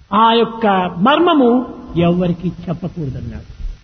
ఆ యొక్క మర్మము ఎవరికి చెప్పకూడదన్నాడు.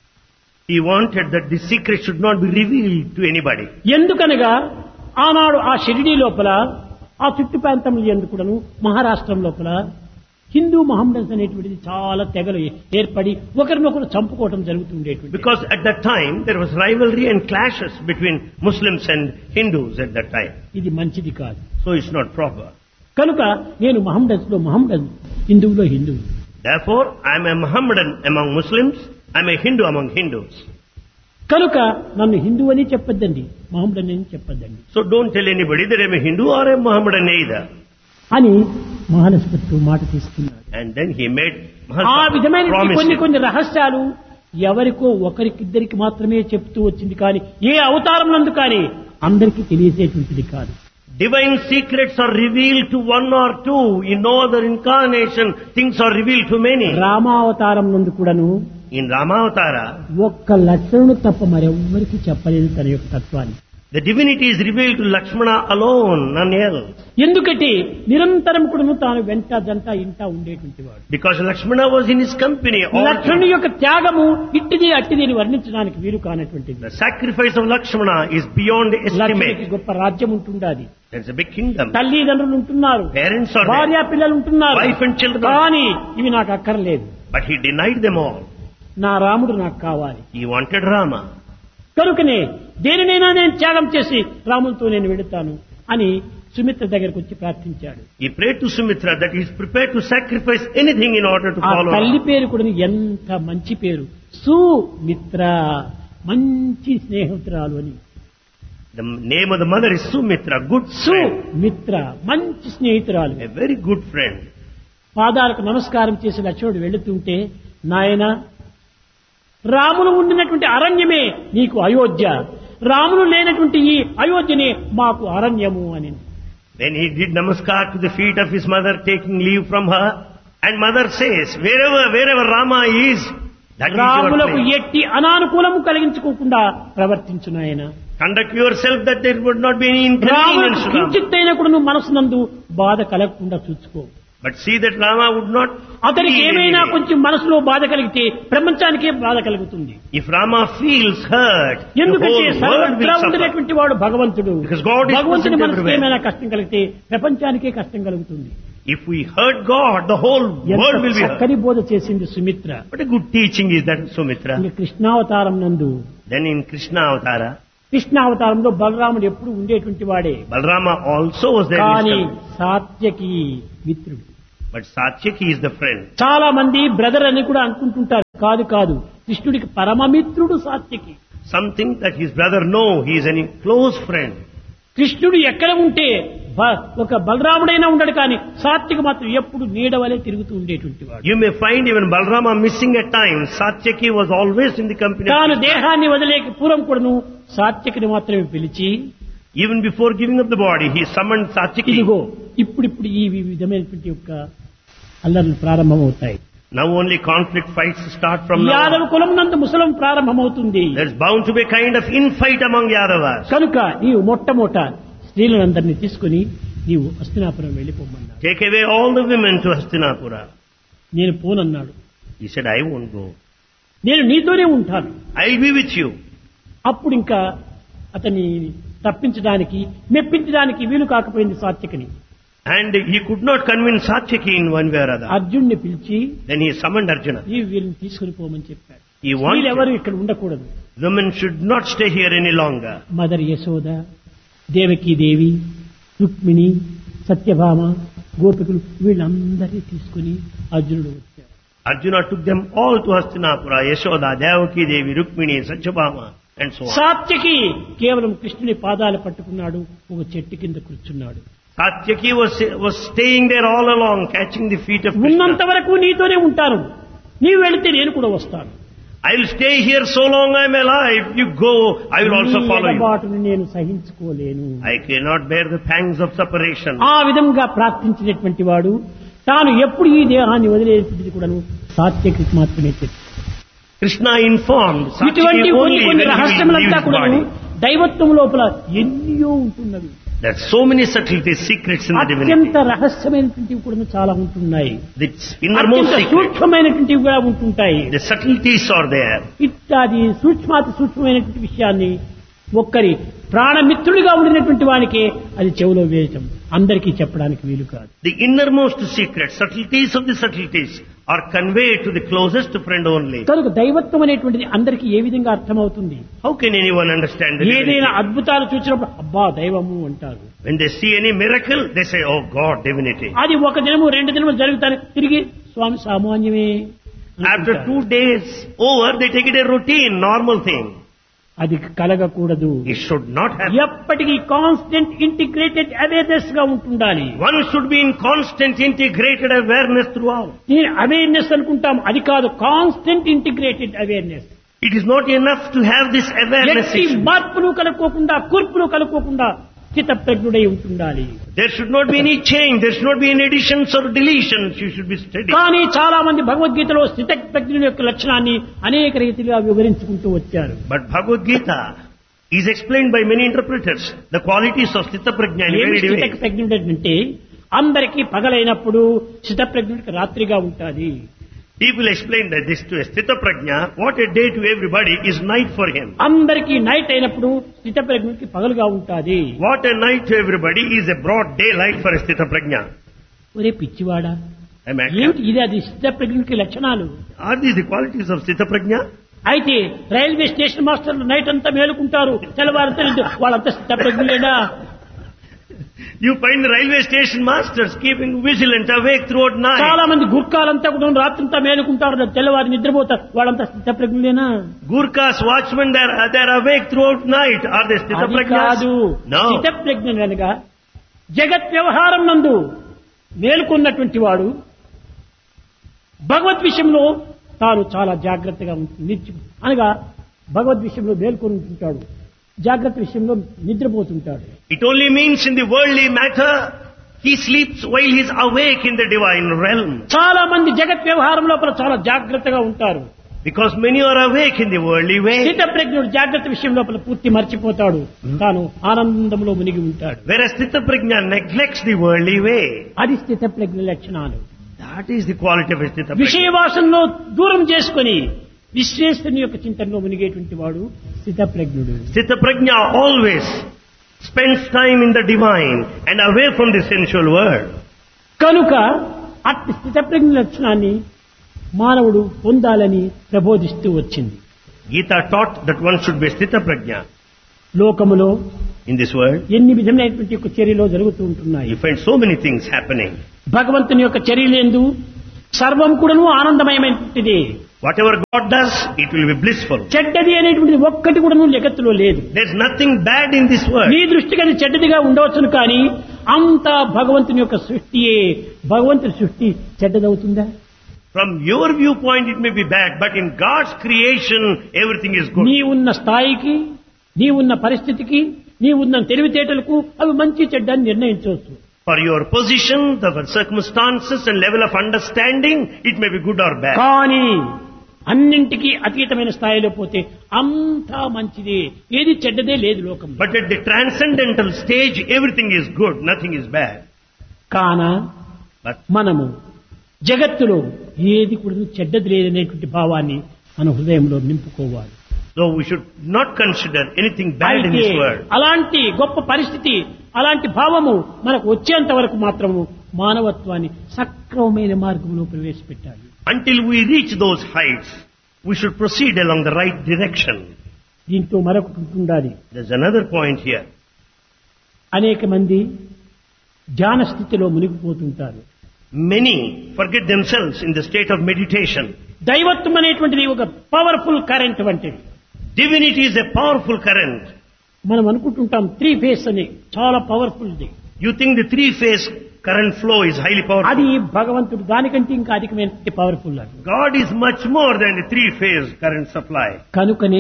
He wanted that the secret should not be revealed to anybody. ఎందుకనగా ఆనాడు ఆ షిరిడీ లోపల ఆ చుట్టు ప్రాంతంలో ఎందుకును మహారాష్ట్రం లోపల హిందూ మహమ్మదన్స్ అనేటువంటిది చాలా తెగలు ఏర్పడి ఒకరినొకరు చంపుకోవటం జరుగుతుండేటువంటి. Because at that time there was rivalry and clashes between Muslims and Hindus at that time. ఇది మంచిది కాదు. So it's not proper. కనుక నేను మహమ్మదన్స్ లో మహమ్మదన్, హిందువులో హిందువు. Therefore I am a Mohammedan among Muslims, I am a Hindu among Hindus. కనుక నన్ను హిందూ అని చెప్పొద్దండి, మహమ్మదన్ అని చెప్పొద్దండి. So don't tell anybody that I am a Hindu or a Mohammedan either. అని మహాలక్ష్మితో మాట తీసుకున్నాడు. And then he made ఆ విధమైన కొన్ని promise. కొన్ని రహస్యాలు ఎవరికో ఒకరికిద్దరికి మాత్రమే చెప్తూ వచ్చింది కానీ ఏ అవతారం నందు కానీ అందరికీ తెలియజేటువంటిది కాదు. Divine secrets are revealed to one or two. In no other incarnation, things are revealed to many. రామావతారం నందు కూడాను In Ramavatara, ఒక్క లక్షణుడు తప్ప మరెవ్వరికి చెప్పలేదు తన యొక్క తత్వాన్ని. the divinity is revealed to Lakshmana alone, none else. ఎందుకంటే నిరంతరం కూడాను తాను వెంట జంట ఇంట ఉండేటువంటి వాడు. Because Lakshmana was in his company all లక్ష్మణుని యొక్క త్యాగము ఇట్టిది అట్టిది అని వర్ణించడానికి వీలు కానటువంటిది. The sacrifice of Lakshmana is beyond లక్ష్మణునికి estimate. గొప్ప రాజ్యం ఉంటుండాది, There's a big kingdom. తల్లిదండ్రులు ఉంటున్నారు, Parents are భార్య there. పిల్లలు ఉంటున్నారు. Wife and children. కానీ ఇవి నాకు అక్కర్లేదు, But he denied them all. నా రాముడు నాకు కావాలి. He wanted Rama. కనుకనే దేనినైనా నేను త్యాగం చేసి రాములతో నేను వెళుతాను అని సుమిత్ర దగ్గరకు వచ్చి ప్రార్థించాడు. He prayed to Sumitra that he is prepared to sacrifice anything in order to ఆ follow తల్లి Rama. పేరు కూడా ఎంత మంచి పేరు, సుమిత్ర, మంచి స్నేహితురాలు అని. The name of the mother is Sumitra, good friend. Sumitra మంచి స్నేహితురాలు. A very good friend. పాదాలకు నమస్కారం చేసి లక్ష్మణుడు వెళుతుంటే, నాయన రాములు ఉండినటువంటి అరణ్యమే నీకు అయోధ్య, రాములు లేనటువంటి ఈ అయోధ్యనే మాకు అరణ్యము అని. Then he did namaskar to the feet of his mother, taking leave from her. And mother says, wherever Rama is, that is your రాములకు place. ఎట్టి అనానుకూలము కలిగించుకోకుండా ప్రవర్తించు నాయన. Conduct yourself that there would not be any రాములకు inconvenience to Rama. కించిత్తైనా కూడా నువ్వు మనసునందు బాధ కలగకుండా చూసుకో. But see that Rama would not అతనికి feel ఏమైనా anything. కొంచెం మనసులో బాధ కలిగితే ప్రపంచానికే బాధ కలుగుతుంది. If Rama feels hurt, the ఎందుకంటే whole world సర్వత్రా will suffer. ఉండేటువంటి వాడు భగవంతుడు. Because God is భగవంతుని present మనసుకి everywhere. ఏమైనా కష్టం కలిగితే ప్రపంచానికే కష్టం కలుగుతుంది. If we hurt God, the whole world will ఎంత be hurt. చక్కని బోధ చేసింది Sumitra. What a good teaching is that, Sumitra. ఇంకా కృష్ణావతారం నందు, Then in Krishna Avatara, కృష్ణావతారంలో బలరాముడు ఎప్పుడు ఉండేటువంటి వాడే, Balarama also was there. in his కానీ company. సాత్యకి మిత్రుడు. But Satyaki is the friend. చాలా మంది బ్రదర్ అని కూడా అనుకుంటుంటారు. కాదు కాదు, కృష్ణుడికి పరమమిత్రుడు Satyaki. Something that his brother know, he is a close friend. కృష్ణుడు ఎక్కడ ఉంటే ఒక బలరాముడైనా ఉండడు, కానీ సాత్విక మాత్రం ఎప్పుడు నీడవలే తిరుగుతూ ఉండేటువంటి వాడు. You may find even Balarama missing at times. Satyaki was always in the company of తాను Krishna. దేహాన్ని వదిలేక పూర్వం కూడాను సాత్వికని మాత్రమే పిలిచి, Even before giving up the body, he summoned Satyaki. ఇదిగో ఇప్పుడు ఈ విధమైనటువంటి యొక్క అల్లర్లు ప్రారంభమవుతాయి. Now only conflict fights start from now Yadava on. కులం నందు ముసలం ప్రారంభమవుతుంది. There's bound to be a kind of infight among Yadavas. కనుక నీవు మొట్టమొదట స్త్రీలందరినీ తీసుకుని నీవు Hastinapuram వెళ్ళిపోమన్నాడు. Take away all the women to Hastinapura. నేను పోనన్నాడు. He said, I won't go. నేను నీతోనే ఉంటాను. I'll be with you. అప్పుడు ఇంకా అతన్ని తప్పించడానికి మెప్పించడానికి వీలు కాకపోయింది సాత్వికని. And he could not convince Satyaki in one way or other. అర్జున్ని పిలిచి Then he summoned Arjuna. ఈ వీరిని తీసుకుని పోమని చెప్పాడు. He wanted వీళ్ళెవరు ఇక్కడ ఉండకూడదు. women should not stay here any longer. Mother Yashoda, Devaki దేవి, రుక్మిణి, సత్యభామ, గోపికులు వీళ్ళందరినీ తీసుకుని అర్జునుడు వచ్చాడు. Arjuna took them all to Hastinapura, Yashoda, Devaki Devi, Rukmini, Satyabhama and so on. Satyaki కేవలం కృష్ణుని పాదాలు పట్టుకున్నాడు, ఒక చెట్టు కింద కూర్చున్నాడు. Satyaki was staying there all along, catching the feet of ఉన్నంత Krishna. వరకు నీతోనే ఉంటాను, నీవు వెళితే నేను కూడా వస్తాను. I will stay here so long I am alive. You go, I will also నీ follow you. ఎడబాటును నేను సహించుకోలేను. I cannot bear the pangs of separation. ఆ విధంగా ప్రార్థించినటువంటి వాడు తాను ఎప్పుడు ఈ దేహాన్ని వదిలేటువంటిది కూడాను సాత్యకి మాత్రమే చెప్పాడు. Krishna informed ఇటువంటి Satyaki only when కొన్ని he will leave రహస్యములంతా his కూడాను body. దైవత్వం లోపల ఎన్నో ఉంటున్నవి. There are so many subtleties, secrets in the అత్యంత divinity. రహస్యమైనటువంటివి కూడా చాలా ఉంటున్నాయి. The innermost అత్యంత secret. సూక్ష్మమైనటువంటివి కూడా ఉంటుంటాయి. The subtleties are there. ఇత్యాది సూక్ష్మాతి సూక్ష్మమైనటువంటి విషయాన్ని ఒక్కరి ప్రాణమిత్రుడిగా ఉండినటువంటి వానికి అది చెవిలో వేయటం అందరికీ చెప్పడానికి వీలు కాదు. The innermost secrets, subtleties of the subtleties are conveyed to the closest friend only. కనుక దైవత్వం అనేటువంటిది అందరికీ ఏ విధంగా అర్థమవుతుంది? How can anyone understand the ఏదైనా divinity? అద్భుతాలు చూసినప్పుడు అబ్బా దైవము అంటారు. When they see any miracle, they say, oh God, divinity. అది ఒక దినము 2 దినములు జరుగుతాయి, తిరిగి స్వామి సామాన్యమే After అనుకుంటారు. 2 days over, they take it a routine, normal thing. అది కలగకూడదు. It should not happen. ఎప్పటికీ కాన్స్టెంట్ ఇంటిగ్రేటెడ్ అవేర్నెస్ గా ఉంటుండాలి. One should be in constant integrated awareness throughout. నేను అవేర్నెస్ అనుకుంటాం, అది కాదు, constant integrated awareness. It is not enough to have this awareness. ఎట్టి మార్పులు కలుపుకోకుండా కూర్పులు కలుపుకోకుండా స్థితప్రజ్ఞుడై ఉంటుండాలి. There should not be any change. There should not be any additions or deletions. You should be steady. కానీ చాలా మంది భగవద్గీతలో స్థితప్రజ్ఞుని యొక్క లక్షణాన్ని అనేక రీతిగా వివరించుకుంటూ వచ్చారు. But Bhagavad Gita is explained by many interpreters. The qualities of Sthita Prajna in very way. స్థితప్రజ్ఞుడు అంటే అందరికీ పగలైనప్పుడు స్థితప్రజ్ఞుడికి రాత్రిగా ఉంటుంది. People explain that this to a Sthita Prajna, what a day to everybody is night for him. అందరికీ night అయినప్పుడు స్థితప్రజ్ఞుడికి పగలుగా ఉంటుంది. What a night to everybody is a broad daylight for a Sthita Prajna. ఒరే పిచ్చివాడా, Am I ఏమిటి ఇది? అది స్థితప్రజ్ఞుడికి లక్షణాలు. Are these the qualities of Sthita Prajna? అయితే railway station మాస్టర్లు నైట్ అంతా మేలుకుంటారు, తెల్లవారు వాళ్ళంతా స్థితప్రజ్ఞులేనా? You find the railway station masters keeping vigilant awake throughout night. చాలా మంది గుర్కాలంతా కూడా రాత్రంతా మేలుకుంటారు, తెల్లవారు నిద్రపోతారు, వాళ్ళంతా స్థితప్రజ్ఞులేనా? Gurkhas, watchmen, they're awake throughout night. Are they Sthita అది Prajnas? కాదు. No. స్థితప్రజ్ఞ అనగా జగత్ వ్యవహారం నందు మేలుకున్నటువంటి వాడు భగవద్ విషయంలో తాను చాలా జాగ్రత్తగా ఉంటుంది. అనగా భగవద్ విషయంలో మేల్కొని ఉంటుంటాడు, జాగ్రత్త విషయంలో నిద్రపోతుంటాడు. It only means in the worldly matter, he sleeps while he is awake in the divine realm. చాలా మంది జగత్ వ్యవహారం లోపల చాలా జాగ్రత్తగా ఉంటారు. Because many are awake in the worldly way. స్థితప్రజ్ఞుడు జాగ్రత్త విషయం లోపల పూర్తి మర్చిపోతాడు, తాను ఆనందంలో మునిగి ఉంటాడు. Whereas Sthita Prajna neglects the worldly way. అది స్థితప్రజ్ఞ లక్షణాలు. That is the quality of a Sthita Prajna. విషయవాసంలో దూరం చేసుకుని విశ్వేశ్వరుని యొక్క చింతనలో మునిగేటువంటి వాడు స్థితప్రజ్ఞుడు. Sthita Prajna always spends time in the divine and away from the sensual world. కనుక అట్టి స్థితప్రజ్ఞ లక్షణాన్ని మానవుడు పొందాలని ప్రబోధిస్తూ వచ్చింది. Gita taught that one should be Sthita Prajna. లోకములో In this world, ఎన్ని విధములైనటువంటి యొక్క చర్యలు జరుగుతూ ఉంటున్నాయి. you find so many things happening. భగవంతుని యొక్క చర్యలందు సర్వం కూడాను ఆనందమయమైనటువంటిది. Whatever God does, it will be blissful. చెడ్డది అనేటువంటిది ఒక్కటి కూడాను జగత్తులో లేదు. There's nothing bad in this world. నీ దృష్టికి అది చెడ్డదిగా ఉండవచ్చును, కానీ అంతా భగవంతుని యొక్క సృష్టియే. భగవంతుని సృష్టి చెడ్డదవుతుందా? From your viewpoint, it may be bad, but in God's creation, everything is good. నీ ఉన్న స్థాయికి, నీ ఉన్న పరిస్థితికి, నీ ఉన్న తెలివితేటలకు అవి మంచి చెడ్డ అని నిర్ణయించవచ్చు. For your position, the circumstances and level of understanding, it may be good or bad. కానీ అన్నింటికీ అతీతమైన స్థాయిలో పోతే అంతా మంచిదే, ఏది చెడ్డదే లేదు లోకం. But at the transcendental stage, everything is good, nothing is bad. కాన But మనము జగత్తులో ఏది కూడా చెడ్డది లేదనేటువంటి భావాన్ని మన హృదయంలో నింపుకోవాలి. so we should not consider anything bad in అయితే this world. అలాంటి గొప్ప పరిస్థితి, అలాంటి భావము మనకు వచ్చేంత వరకు మాత్రము మానవత్వాన్ని సక్రమమైన మార్గంలో ప్రవేశపెట్టాలి. Until we reach those heights, we should proceed along the right direction. దీంతో మరొకటి ఉండాలి. There's another point here. అనేక మంది ధ్యాన స్థితిలో మునిగిపోతుంటారు. Many forget themselves in the state of meditation. దైవత్వం అనేటువంటిది ఒక పవర్ఫుల్ కరెంట్ వంటిది. Divinity is a powerful current. మనం అనుకుంటుంటాం 3 phase అని, చాలా powerful the. You think the 3-phase current flow is highly powerful. అది భగవంతుడు దానికంటే ఇంకా అధికమైన పవర్ఫుల్ అది. God is much more than the 3-phase current supply. కనుకనే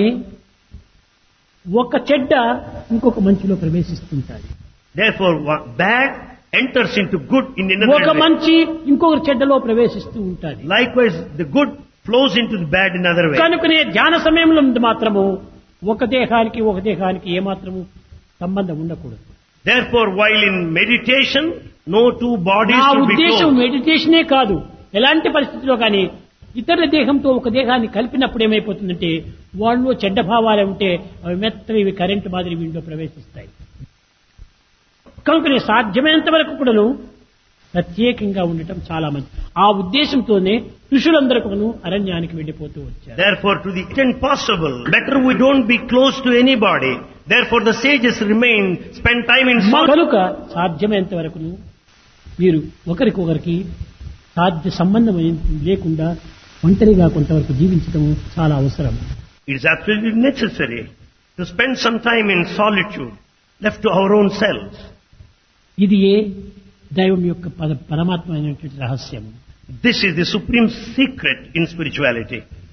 ఒక చెడ్డ ఇంకొక మంచిలో ప్రవేశిస్తుంటాది. Therefore, bad enters into good in another ఒక way. మంచి ఇంకొక చెడ్డలో ప్రవేశిస్తూ ఉంటాది. Likewise, the good flows into the bad in another way. కనుకనే ధ్యాన సమయంలో మాత్రము ఒక దేహానికి ఏమాత్రము సంబంధం ఉండకూడదు. Therefore, while in meditation, no two bodies నా should be ఉద్దేశం close. మెడిటేషనే కాదు, ఎలాంటి పరిస్థితిలో కానీ ఇతర దేహంతో ఒక దేహాన్ని కలిపినప్పుడు ఏమైపోతుందంటే వాళ్ళు చెడ్డ భావాలే ఉంటే అవి మెత్తవి ఇవి కరెంటు మాదిరి వీటిలో ప్రవేశిస్తాయి. కనుకనే సాధ్యమైనంత వరకు కూడాను ప్రత్యేకంగా ఉండటం చాలా మంచిది. ఆ ఉద్దేశంతోనే ఋషులందరూ కూడాను అరణ్యానికి వెళ్ళిపోతూ వచ్చారు. Therefore, to the extent possible, better we don't be close to anybody. Therefore, the sages remain, spend time in solitude. కనుక సాధ్యమైనంత వరకు మీరు ఒకరికొకరికి సాధ్య సంబంధం లేకుండా ఒంటరిగా కొంతవరకు జీవించడం చాలా అవసరం. It is absolutely necessary to spend some time in solitude, left to our own selves. ఇది దైవం యొక్క పరమాత్మ అయినటువంటి రహస్యం. This is the supreme secret in spirituality.